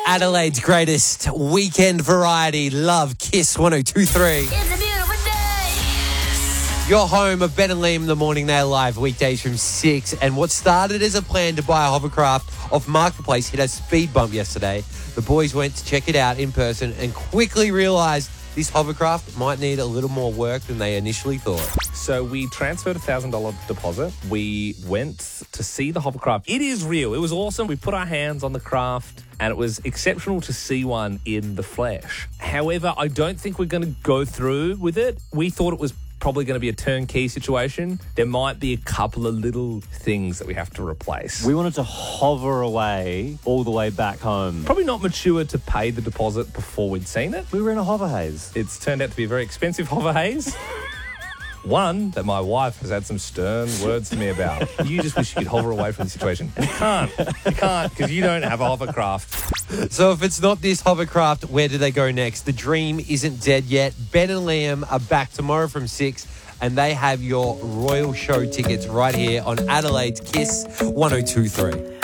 Adelaide's greatest weekend variety. Love Kiss 102.3. It's a beautiful day. Your home of Ben and Liam in the Morning. They're live weekdays from 6. And what started as a plan to buy a hovercraft off Marketplace hit a speed bump yesterday. The boys went to check it out in person and quickly realised this hovercraft might need a little more work than they initially thought. So we transferred a $1,000 deposit. We went to see the hovercraft. It is real. It was awesome. We put our hands on the craft and it was exceptional to see one in the flesh. However, I don't think we're going to go through with it. We thought it was probably going to be a turnkey situation. There might be a couple of little things that we have to replace. We wanted to hover away all the way back home. Probably not mature to pay the deposit before we'd seen it. We were in a hover haze. It's turned out to be a very expensive hover haze. One that my wife has had some stern words to me about. You just wish you could hover away from the situation. And you can't. You can't because you don't have a hovercraft. So if it's not this hovercraft, where do they go next? The dream isn't dead yet. Ben and Liam are back tomorrow from 6, and they have your Royal Show tickets right here on Adelaide's Kiss 102.3.